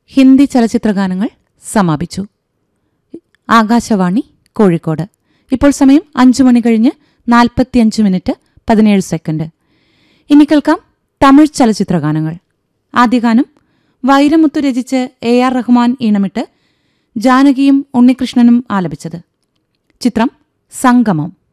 ഹിന്ദി ചലച്ചിത്രഗാനങ്ങൾ സമാപിച്ചു. ആകാശവാണി കോഴിക്കോട്. ഇപ്പോൾ സമയം 5:45:17. ഇനി കേൾക്കാം തമിഴ് ചലച്ചിത്രഗാനങ്ങൾ. ആദ്യ ഗാനം വൈരമുത്തു രചിച്ച് AR റഹ്മാൻ ഈണമിട്ട് ജാനകിയും ഉണ്ണികൃഷ്ണനും ആലപിച്ചത്. ചിത്രം സംഗമം.